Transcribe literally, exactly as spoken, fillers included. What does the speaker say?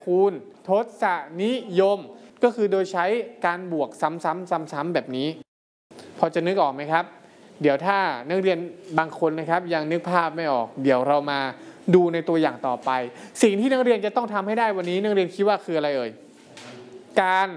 คูณทศนิยมก็คือโดยใช้การบวกซ้ำๆซ้ำๆแบบนี้พอจะนึกออกไหมครับเดี๋ยวถ้านักเรียนบางคนนะครับยังนึกภาพไม่ออกเดี๋ยวเรามาดูในตัวอย่างต่อไปสิ่งที่นักเรียนจะต้องทำให้ได้วันนี้นักเรียนคิดว่าคืออะไรเอ่ยการ